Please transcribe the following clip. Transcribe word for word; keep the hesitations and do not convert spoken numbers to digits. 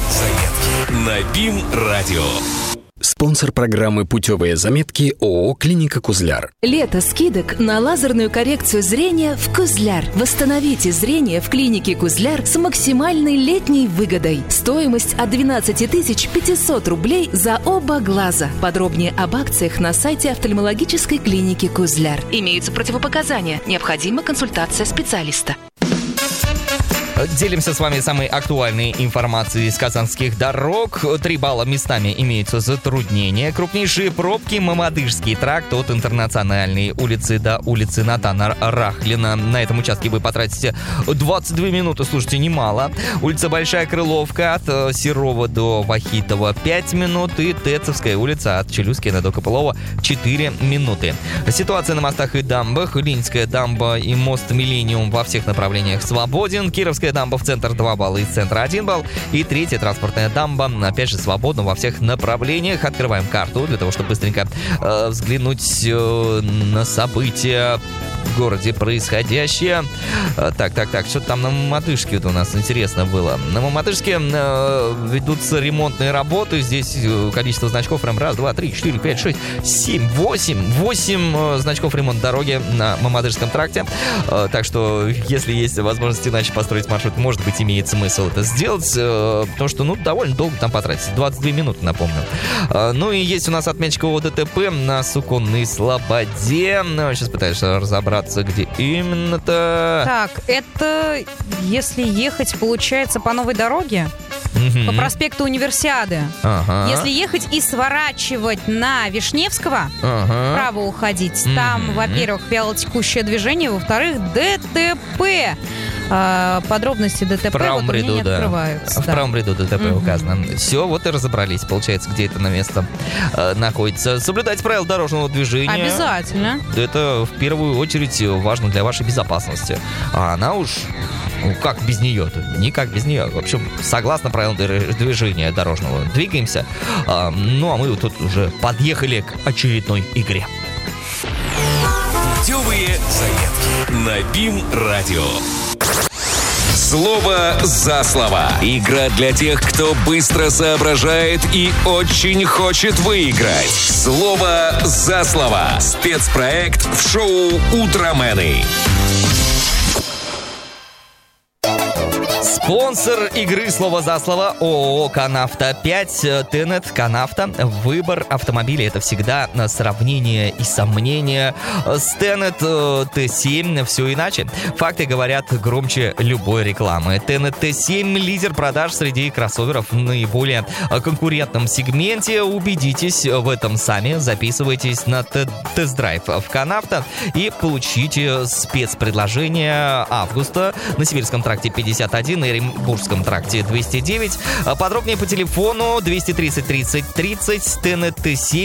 заметки на БИМ-радио. Спонсор программы «Путевые заметки» ООО «Клиника Кузляр». Лето скидок на лазерную коррекцию зрения в Кузляр. Восстановите зрение в клинике Кузляр с максимальной летней выгодой. Стоимость от двенадцать тысяч пятьсот рублей за оба глаза. Подробнее об акциях на сайте офтальмологической клиники Кузляр. Имеются противопоказания. Необходима консультация специалиста. Делимся с вами самой актуальной информацией из казанских дорог. Три балла местами имеются затруднения. Крупнейшие пробки — Мамадышский тракт от Интернациональной улицы до улицы Натана Рахлина. На этом участке вы потратите двадцать две минуты, слушайте, немало. Улица Большая Крыловка от Серова до Вахитова пять минут. И Тецовская улица от Челюскина до Копылова четыре минуты. Ситуация на мостах и дамбах. Ленинская дамба и мост Миллениум во всех направлениях свободен. Кировская дамба в центр два балла, из центра один балл. И третья транспортная дамба, опять же, свободна во всех направлениях. Открываем карту для того, чтобы быстренько э, взглянуть э, на события в городе происходящее. Так, так, так, что-то там на Мамадышке у нас интересно было. На Мамадышке э, ведутся ремонтные работы. Здесь количество значков прям раз, два, три, четыре, пять, шесть, семь, восемь. Восемь э, значков ремонт дороги на Мамадышском тракте. Э, так что, если есть возможность иначе построить маршрут, может быть, имеет смысл это сделать. Э, потому что, ну, довольно долго там потратить. двадцать две минуты, напомню. Э, ну и есть у нас отметочка о ДТП на Суконной Слободе. Ну, сейчас пытаюсь разобраться, где именно-то. Так, это если ехать, получается, по новой дороге, угу. по проспекту Универсиады. Ага. Если ехать и сворачивать на Вишневского, ага. вправо уходить, там, угу. во-первых, вялотекущее движение, во-вторых, ДТП. А, подробности ДТП в правом вот ряду, не да. открываются. В да. правом ряду ДТП угу. указано. Все, вот и разобрались, получается, где это на место э, находится. Соблюдать правила дорожного движения. Обязательно. Это в первую очередь важно для вашей безопасности. А она уж, ну, как без нее-то? Никак без нее. В общем, согласно правилам движения дорожного, двигаемся. А, ну, а мы тут уже подъехали к очередной игре. Путевые заметки на БИМ-радио. Слово за слово. Игра для тех, кто быстро соображает и очень хочет выиграть. Слово за слово. Спецпроект в шоу «Утромены». Спонсор игры «Слово за слово» ООО «Канавто пять». Тенет, Канавто. Выбор автомобиля — это всегда сравнение и сомнение. С Тенет Т семь все иначе. Факты говорят громче любой рекламы. Тенет Т семь — лидер продаж среди кроссоверов в наиболее конкурентном сегменте. Убедитесь в этом сами. Записывайтесь на тест-драйв в Канавто и получите спецпредложение августа на Сибирском тракте пятьдесят один, на Оренбургском тракте двести девять. Подробнее по телефону двести тридцать тридцать тридцать. Тенет Т семь.